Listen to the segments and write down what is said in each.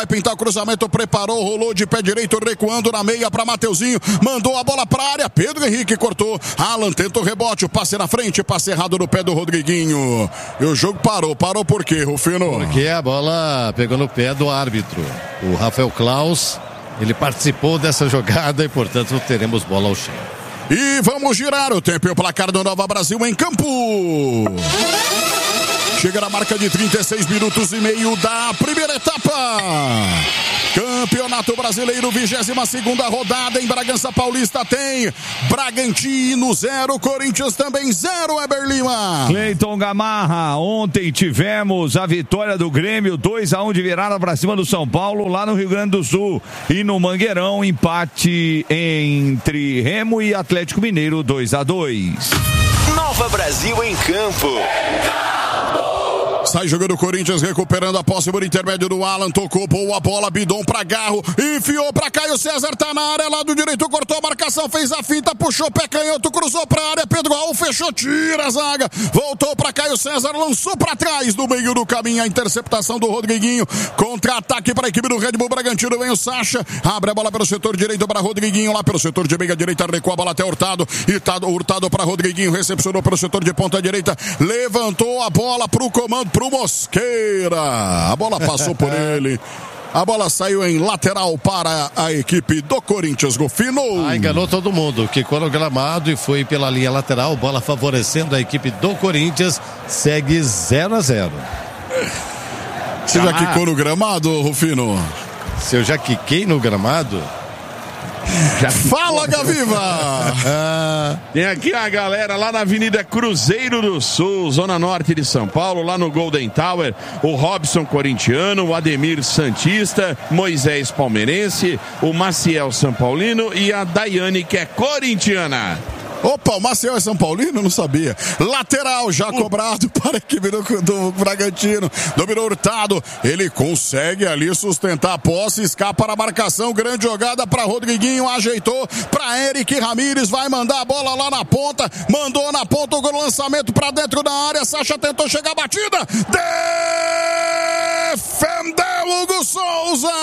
Vai pintar o cruzamento, preparou, rolou de pé direito, recuando na meia para Mateuzinho, mandou a bola para a área, Pedro Henrique cortou, Alan tenta o rebote, o passe na frente, passe errado no pé do Rodriguinho. E o jogo parou por quê, Rufino? Porque a bola pegou no pé do árbitro, o Rafael Klaus, ele participou dessa jogada e, portanto, teremos bola ao chão. E vamos girar o tempo e o placar do Nova Brasil em campo. Chega na marca de 36 minutos e meio da primeira etapa. Campeonato Brasileiro, 22ª rodada em Bragança Paulista. Tem Bragantino 0, Corinthians também 0, Eber Lima. Cleiton Gamarra, ontem tivemos a vitória do Grêmio, 2-1 de virada para cima do São Paulo, lá no Rio Grande do Sul. E no Mangueirão, empate entre Remo e Atlético Mineiro, 2-2. Nova Brasil em campo. Sai jogando o Corinthians, recuperando a posse por intermédio do Alan, tocou boa bola, Bidon pra Garro, enfiou pra Caio César, tá na área, lado direito, cortou a marcação, fez a finta, puxou pé canhoto, cruzou pra área, Pedro Raul fechou, tira a zaga, voltou pra Caio César, lançou pra trás, no meio do caminho, a interceptação do Rodriguinho, contra-ataque pra equipe do Red Bull Bragantino, vem o Sacha, abre a bola pelo setor direito para Rodriguinho, lá pelo setor de meia direita, recua a bola até Hurtado, Hurtado pra Rodriguinho, recepcionou pelo setor de ponta direita, levantou a bola pro comando, pro Mosqueira, a bola passou por ele, a bola saiu em lateral para a equipe do Corinthians, Rufino. Enganou todo mundo, quicou no gramado e foi pela linha lateral, bola favorecendo a equipe do Corinthians, segue 0-0. Você já quicou no gramado, Rufino? Se eu já quiquei no gramado... Fala, Gaviva! Tem aqui a galera lá na Avenida Cruzeiro do Sul, zona norte de São Paulo, lá no Golden Tower, o Robson corintiano, o Ademir santista, Moisés palmeirense, o Maciel São Paulino e a Daiane, que é corintiana. Opa, o Maciel é São Paulino? Não sabia. Lateral já cobrado para a equipe do Bragantino. Dominou Hurtado. Ele consegue ali sustentar a posse. Escapa na marcação. Grande jogada para Rodriguinho. Ajeitou para Eric Ramírez. Vai mandar a bola lá na ponta. Mandou na ponta o lançamento para dentro da área. Sacha tentou chegar a batida. Defendeu Hugo Souza.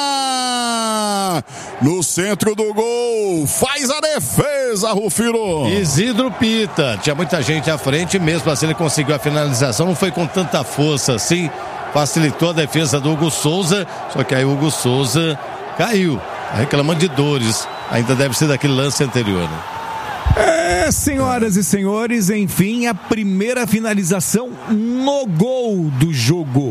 No centro do gol. Faz a defesa, Rufino. Isidro Pita, tinha muita gente à frente, mesmo assim ele conseguiu a finalização, não foi com tanta força assim, facilitou a defesa do Hugo Souza, só que aí o Hugo Souza caiu, reclamando de dores, ainda deve ser daquele lance anterior, né? Senhoras e senhores, enfim, a primeira finalização no gol do jogo.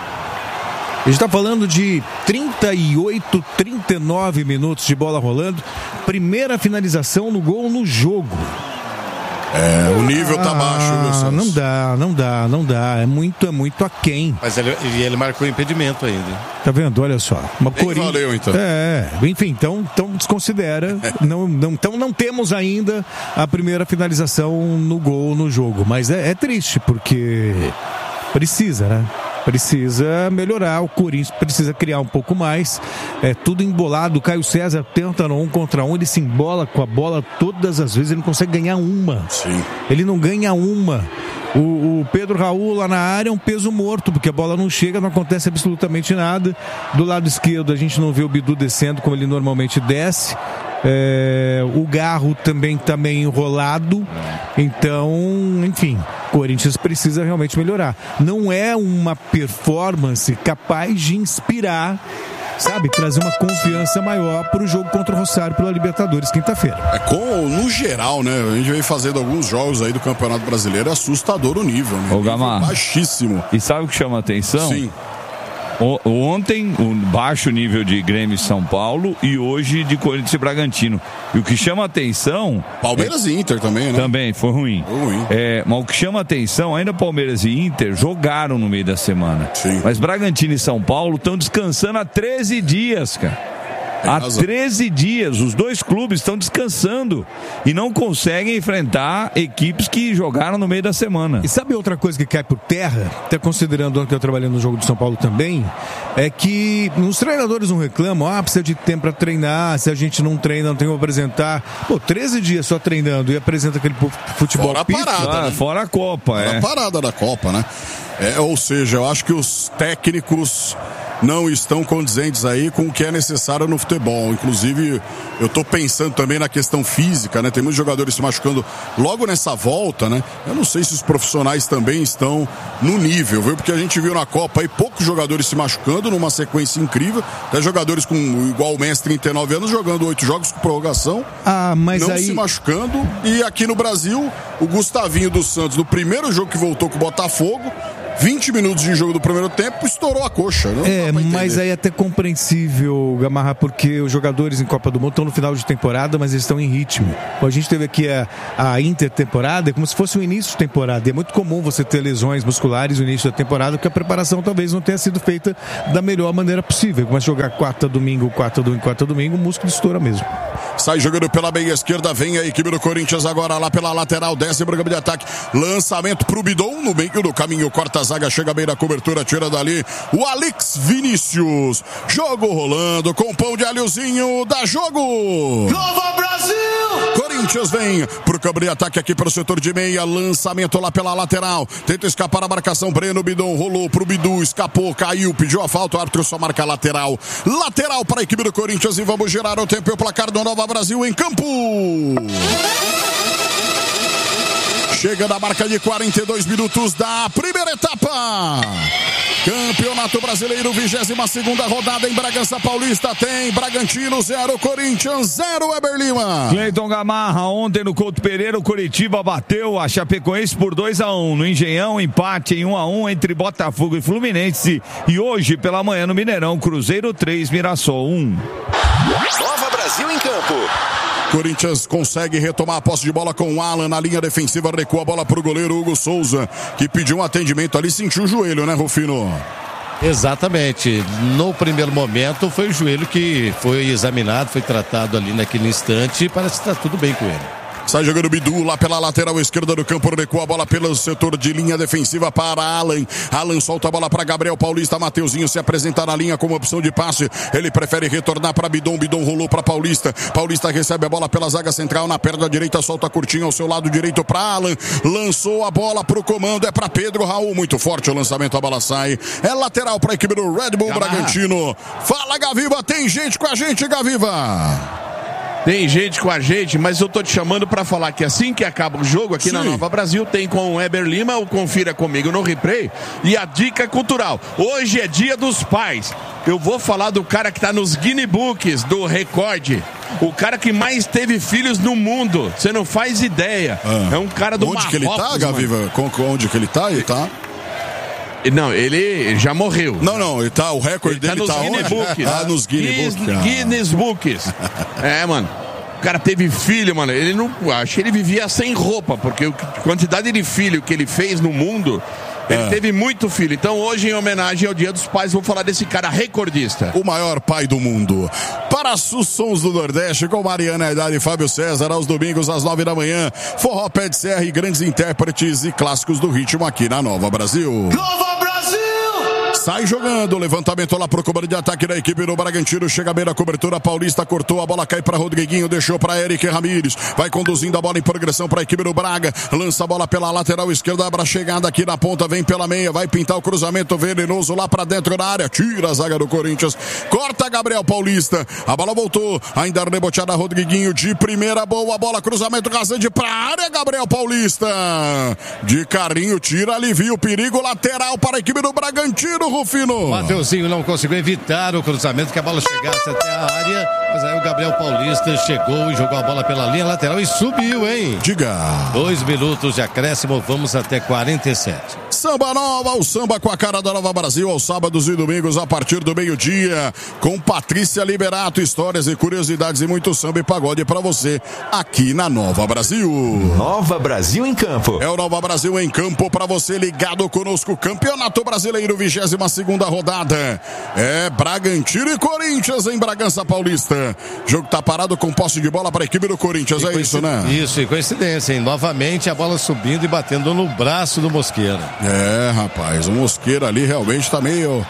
A gente está falando de 38, 39 minutos de bola rolando. Primeira finalização no gol no jogo. O nível tá baixo, meu Santos. Não dá. É muito aquém. Mas ele marcou impedimento ainda. Tá vendo? Olha só. Valeu, então. Enfim, então desconsidera. Então não temos ainda a primeira finalização no gol no jogo. Mas é triste, porque precisa, né? Precisa melhorar, o Corinthians precisa criar um pouco mais, tudo embolado. O Caio César tenta no 1 contra 1, ele se embola com a bola todas as vezes, ele não consegue ganhar uma. Sim. Ele não ganha uma. O Pedro Raul lá na área é um peso morto, porque a bola não chega, não acontece absolutamente nada. Do lado esquerdo a gente não vê o Bidu descendo como ele normalmente desce. O Garro também está meio enrolado. Então, enfim, o Corinthians precisa realmente melhorar. Não é uma performance capaz de inspirar, sabe, trazer uma confiança maior para o jogo contra o Rosário pela Libertadores quinta-feira. No geral, né? A gente vem fazendo alguns jogos aí do Campeonato Brasileiro, é assustador o nível, né? Ô, Gamarra, baixíssimo. E sabe o que chama a atenção? Sim. Ontem, um baixo nível de Grêmio e São Paulo e hoje de Corinthians e Bragantino. E o que chama a atenção... Palmeiras e Inter também, né? Também, foi ruim. Mas o que chama a atenção, ainda Palmeiras e Inter jogaram no meio da semana. Sim. Mas Bragantino e São Paulo estão descansando há 13 dias, cara. Há 13 dias, os dois clubes estão descansando e não conseguem enfrentar equipes que jogaram no meio da semana. E sabe outra coisa que cai por terra, até considerando que eu trabalhei no jogo de São Paulo também, é que os treinadores não reclamam, precisa de tempo para treinar, se a gente não treina, não tem como apresentar. 13 dias só treinando e apresenta aquele futebol fora a parada, né? Fora a Copa, fora a parada da Copa, né? Ou seja, eu acho que os técnicos não estão condizentes aí com o que é necessário no futebol. Inclusive, eu tô pensando também na questão física, né? Tem muitos jogadores se machucando logo nessa volta, né? Eu não sei se os profissionais também estão no nível, viu? Porque a gente viu na Copa aí poucos jogadores se machucando numa sequência incrível, até jogadores com igual o Messi, 39 anos, jogando 8 jogos com prorrogação, mas não aí... se machucando. E aqui no Brasil, o Gustavinho dos Santos, no primeiro jogo que voltou com o Botafogo, 20 minutos de jogo do primeiro tempo, estourou a coxa. Mas aí é até compreensível, Gamarra, porque os jogadores em Copa do Mundo estão no final de temporada, mas eles estão em ritmo. A gente teve aqui a intertemporada, é como se fosse o início de temporada. E é muito comum você ter lesões musculares no início da temporada, porque a preparação talvez não tenha sido feita da melhor maneira possível. Começa a jogar quarta, domingo, o músculo estoura mesmo. Sai jogando pela meia esquerda, vem a equipe do Corinthians agora lá pela lateral, desce o programa de ataque, lançamento pro Bidon, no meio do caminho, corta a zaga, chega bem na cobertura, tira dali o Alex Vinícius. Jogo rolando com pão de alhozinho, dá jogo! Nova Brasil! Corinthians vem pro campo de ataque aqui pelo setor de meia, lançamento lá pela lateral, tenta escapar a marcação, Breno, Bidon rolou pro Bidu, escapou, caiu, pediu a falta, o árbitro só marca lateral para a equipe do Corinthians e vamos girar o tempo e o placar do Nova Brasil em campo. Chega da marca de 42 minutos da primeira etapa. Campeonato Brasileiro, 22ª rodada em Bragança Paulista. Tem Bragantino 0, Corinthians 0, Weber Lima. Cleiton Gamarra, ontem no Couto Pereira, o Coritiba bateu a Chapecoense por 2-1. No Engenhão, empate em 1-1 entre Botafogo e Fluminense. E hoje, pela manhã, no Mineirão, Cruzeiro 3, Mirassol 1. Nova Brasil em campo. Corinthians consegue retomar a posse de bola com o Alan na linha defensiva, recua a bola pro goleiro Hugo Souza, que pediu um atendimento ali, sentiu o joelho, né, Rufino? Exatamente, no primeiro momento foi o joelho que foi examinado, foi tratado ali naquele instante e parece que está tudo bem com ele. Sai jogando o Bidu lá pela lateral esquerda do campo, recua a bola pelo setor de linha defensiva para Alan. Alan solta a bola para Gabriel Paulista, Mateuzinho se apresenta na linha como opção de passe, ele prefere retornar para Bidon, Bidon rolou para Paulista, Paulista recebe a bola pela zaga central, na perna direita solta curtinho ao seu lado direito para Alan, lançou a bola pro comando, é para Pedro Raul, muito forte o lançamento, a bola sai, é lateral para a equipe do Red Bull Bragantino. Fala, Gaviva, tem gente com a gente, Gaviva. Tem gente com a gente, mas eu tô te chamando para falar que assim que acaba o jogo aqui na Nova Brasil, tem com o Weber Lima, o Confira Comigo no Replay e a dica cultural. Hoje é dia dos pais. Eu vou falar do cara que tá nos Guinness Books do recorde. O cara que mais teve filhos no mundo. Você não faz ideia. É um cara do Marrocos. Onde que ele tá, Gaviva? Onde que ele tá? Ele tá... Não, ele já morreu. Não, ele tá, o recorde dele tá onde? Guinness Books. Nos Guinness Books. Guinness Books. Mano. O cara teve filho, mano. Ele não. Acho que ele vivia sem roupa, porque a quantidade de filho que ele fez no mundo. Ele teve muito filho. Então, hoje, em homenagem ao Dia dos Pais, vou falar desse cara recordista. O maior pai do mundo. Para os sons do Nordeste, com Mariana Aidar e Fábio César, aos domingos, às 9 da manhã. Forró, Pé de Serra e grandes intérpretes e clássicos do ritmo aqui na Nova Brasil. Nova Brasil! Sai jogando, levantamento lá pro comando de ataque da equipe do Bragantino, chega bem na cobertura, Paulista cortou, a bola cai para Rodriguinho, deixou para Eric Ramírez, vai conduzindo a bola em progressão para a equipe do Braga, lança a bola pela lateral esquerda, para chegada aqui na ponta, vem pela meia, vai pintar o cruzamento venenoso lá para dentro da área, tira a zaga do Corinthians, corta Gabriel Paulista, a bola voltou, ainda reboteada Rodriguinho, de primeira, boa bola, cruzamento rasante para a área, Gabriel Paulista, de carinho, tira, alivia o perigo, lateral para a equipe do Bragantino, Rufino. Mateuzinho não conseguiu evitar o cruzamento, que a bola chegasse até a área, mas aí o Gabriel Paulista chegou e jogou a bola pela linha lateral e subiu, hein? Diga. 2 minutos de acréscimo, vamos até 47. Samba Nova, o samba com a cara da Nova Brasil, aos sábados e domingos a partir do meio-dia, com Patrícia Liberato, histórias e curiosidades e muito samba e pagode pra você aqui na Nova Brasil. Nova Brasil em campo. É o Nova Brasil em campo pra você ligado conosco, Campeonato Brasileiro, 22ª rodada. É Bragantino e Corinthians em Bragança Paulista. O jogo tá parado com posse de bola pra equipe do Corinthians, é isso, né? Isso, e coincidência, hein? Novamente a bola subindo e batendo no braço do Mosqueira. É, rapaz, o Mosqueira ali realmente tá meio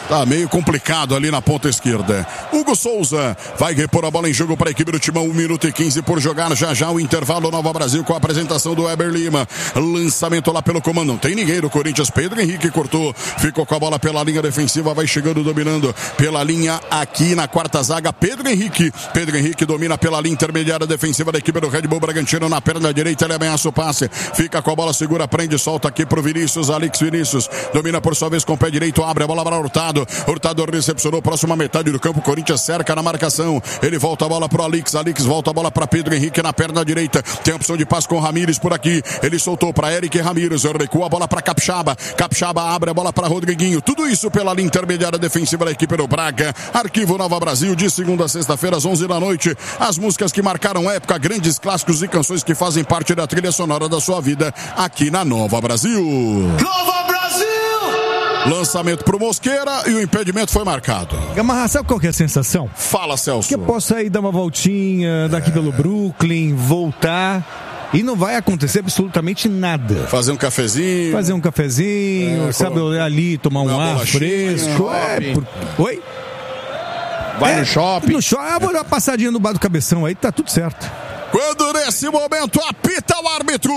Tá meio complicado ali na ponta esquerda. Hugo Souza vai repor a bola em jogo para a equipe do Timão. 1 minuto e 15 por jogar. Já o intervalo Nova Brasil com a apresentação do Weber Lima. Lançamento lá pelo comando. Não tem ninguém do Corinthians. Pedro Henrique cortou. Ficou com a bola pela linha defensiva. Vai chegando, dominando pela linha aqui na quarta zaga. Pedro Henrique. Pedro Henrique domina pela linha intermediária defensiva da equipe do Red Bull Bragantino. Na perna direita ele ameaça o passe. Fica com a bola, segura, prende, solta aqui pro Vinícius. Alex Vinícius domina por sua vez com o pé direito. Abre a bola para Hurtado. Hurtado recepcionou, próxima metade do campo, Corinthians cerca na marcação, ele volta a bola pro Alex volta a bola para Pedro Henrique na perna direita, tem a opção de passe com o Ramires por aqui, ele soltou para Eric Ramires, recua a bola para Capixaba abre a bola para Rodriguinho, tudo isso pela linha intermediária defensiva da equipe do Braga. Arquivo Nova Brasil, de segunda a sexta-feira às 11 da noite, as músicas que marcaram época, grandes clássicos e canções que fazem parte da trilha sonora da sua vida, aqui na Nova Brasil. Nova Brasil! Lançamento pro Mosqueira e o impedimento foi marcado. Gamarra, sabe qual que é a sensação? Fala, Celso. Que eu posso aí dar uma voltinha daqui pelo Brooklyn, voltar e não vai acontecer absolutamente nada. Fazer um cafezinho, sabe, olhar ali, tomar um ar fresco. Oi? Vai no shopping. No shopping, vou dar uma passadinha no bar do Cabeção aí, tá tudo certo. Quando nesse momento apita o árbitro.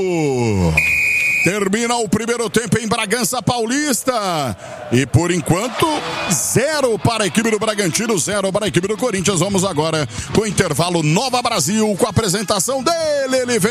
Termina o primeiro tempo em Bragança Paulista. E por enquanto, 0 para a equipe do Bragantino, 0 para a equipe do Corinthians. Vamos agora com o intervalo Nova Brasil, com a apresentação dele. Ele vem